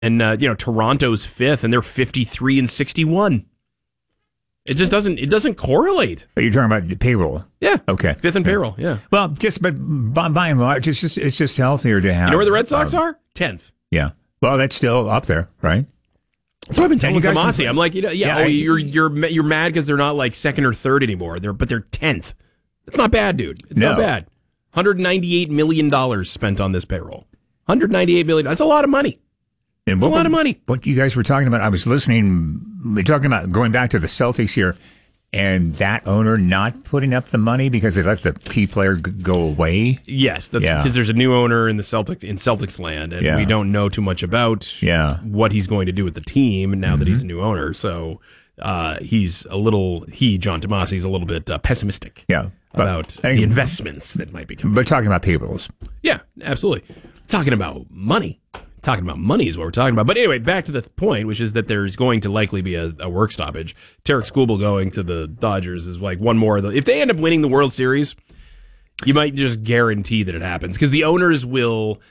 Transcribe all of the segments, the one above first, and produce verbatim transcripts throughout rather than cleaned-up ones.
And, uh, you know, Toronto's fifth, and they're fifty-three and sixty-one. It just doesn't, it doesn't correlate. Are you talking about the payroll? Yeah. Okay. Fifth in payroll, yeah. Well, just, but by, by and large, it's just, it's just healthier to have. You know where the Red Sox um, are? tenth. Yeah. Well, that's still up there, right? That's what I've been telling you guys Tomasi. just- I'm like, you know, yeah, Yeah, oh, I- you're you're you're mad because they're not like second or third anymore. They're but they're tenth. It's not bad, dude. It's No. not bad. one hundred ninety-eight million dollars spent on this payroll. one hundred ninety-eight million dollars. That's a lot of money. And It's a lot of money. What you guys were talking about, I was listening, we're talking about going back to the Celtics here, and that owner not putting up the money because they let the P player g- go away. Yes, that's Yeah. because there's a new owner in the Celtics in Celtics land, and Yeah. we don't know too much about Yeah. what he's going to do with the team now that he's a new owner. So uh, he's a little he John Tomasi is a little bit uh, pessimistic. Yeah. But, About I- the investments that might be coming. But talking about payrolls. Yeah, absolutely. Talking about money. Talking about money is what we're talking about. But anyway, back to the point, which is that there's going to likely be a, a work stoppage. Tarek Skubal going to the Dodgers is like one more of the. If they end up winning the World Series, you might just guarantee that it happens because the owners will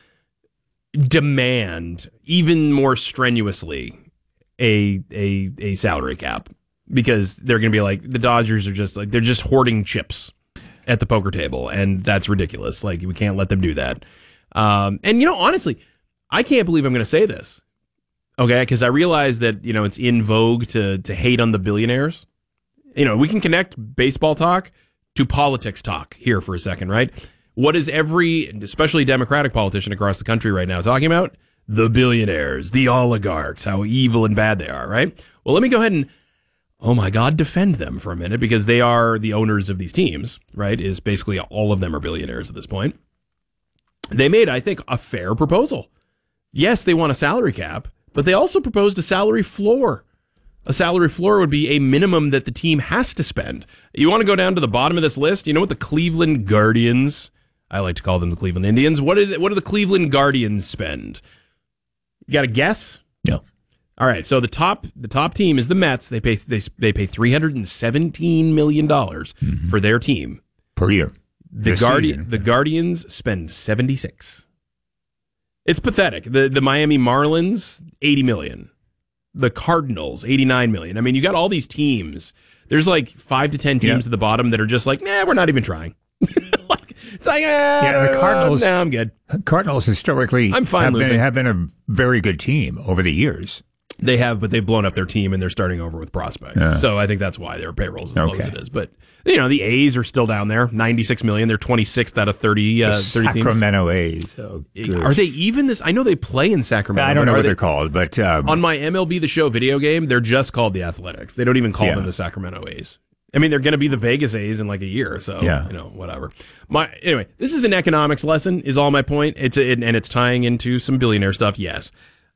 demand even more strenuously a a a salary cap because they're going to be like the Dodgers are just like they're just hoarding chips at the poker table, and that's ridiculous. Like we can't let them do that. Um, and you know, honestly. I can't believe I'm going to say this, okay? Because I realize that, you know, it's in vogue to to hate on the billionaires. You know, we can connect baseball talk to politics talk here for a second, right? What is every, especially Democratic politician across the country right now talking about? The billionaires, the oligarchs, how evil and bad they are, right? Well, let me go ahead and, oh my God, defend them for a minute because they are the owners of these teams, right? Is basically all of them are billionaires at this point. They made, I think, a fair proposal. Yes, they want a salary cap, but they also proposed a salary floor. A salary floor would be a minimum that the team has to spend. You want to go down to the bottom of this list? You know what the Cleveland Guardians, I like to call them the Cleveland Indians, what, is, what do the Cleveland Guardians spend? You got a guess? No. All right, so the top the top team is the Mets. They pay they, they pay three hundred seventeen million dollars mm-hmm. for their team. Per year. The Guardi- the Guardians spend seventy-six. It's pathetic. The the Miami Marlins, eighty million. The Cardinals, eighty-nine million. I mean, you got all these teams. There's like five to ten teams yeah. at the bottom that are just like, nah, we're not even trying. like, it's like, eh, yeah, the Cardinals. No, I'm good. Cardinals historically I'm fine have losing. been, have been a very good team over the years. They have, but they've blown up their team and they're starting over with prospects. Yeah. So I think that's why their payroll's as low okay. as it is. But you know, the A's are still down there, ninety-six million. They're twenty-sixth out of thirty. Uh, thirty Sacramento teams. A's. Oh, are they even this? I know they play in Sacramento. I don't know what they, they're called, but um, on my M L B The Show video game, they're just called the Athletics. They don't even call yeah. them the Sacramento A's. I mean, they're going to be the Vegas A's in like a year, so yeah. you know, whatever. My anyway, this is an economics lesson. Is all my point. It's a, and it's tying into some billionaire stuff. Yes,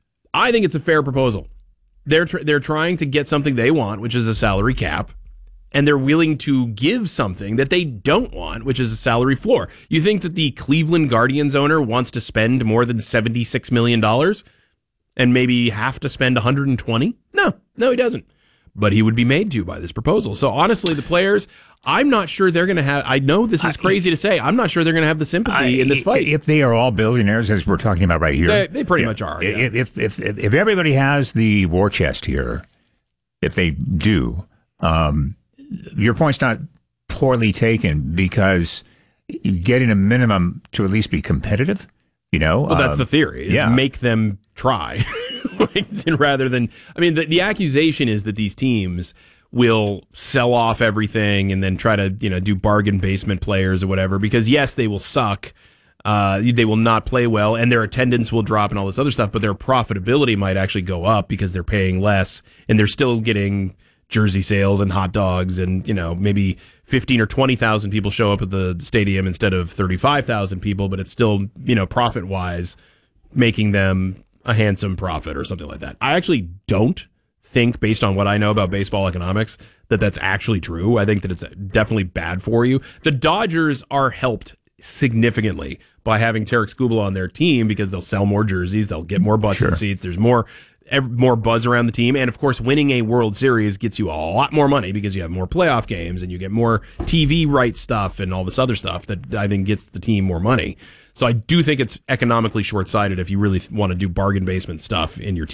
I think it's a fair proposal. They're tr- they're trying to get something they want, which is a salary cap, and they're willing to give something that they don't want, which is a salary floor. You think that the Cleveland Guardians owner wants to spend more than seventy-six million dollars and maybe have to spend one hundred twenty? No, no, he doesn't. But he would be made to by this proposal. So honestly, the players, I'm not sure they're going to have, I know this is crazy to say, I'm not sure they're going to have the sympathy I, in this fight. If they are all billionaires, as we're talking about right here. They, they pretty yeah, much are. Yeah. If, if, if, if everybody has the war chest here, if they do, um, your point's not poorly taken because getting a minimum to at least be competitive, you know. Well, that's um, the theory, is yeah. make them try. like, rather than, I mean, the, the accusation is that these teams will sell off everything and then try to, you know, do bargain basement players or whatever, because yes, they will suck. Uh, they will not play well and their attendance will drop and all this other stuff, but their profitability might actually go up because they're paying less and they're still getting jersey sales and hot dogs and, you know, maybe fifteen or twenty thousand people show up at the stadium instead of thirty-five thousand people, but it's still, you know, profit wise making them a handsome profit or something like that. I actually don't think, based on what I know about baseball economics, that that's actually true. I think that it's definitely bad for you. The Dodgers are helped significantly by having Tarek Skubal on their team because they'll sell more jerseys, they'll get more butts Sure. and seats. There's more ev- more buzz around the team, and of course, winning a World Series gets you a lot more money because you have more playoff games and you get more T V rights stuff and all this other stuff that I think gets the team more money. So I do think it's economically short-sighted if you really want to do bargain basement stuff in your team.